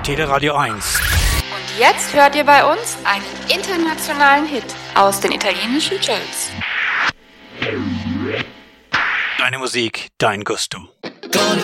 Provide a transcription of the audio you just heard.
Teleradio 1. Und jetzt hört ihr bei uns einen internationalen Hit aus den italienischen Charts. Deine Musik, dein Gusto. Con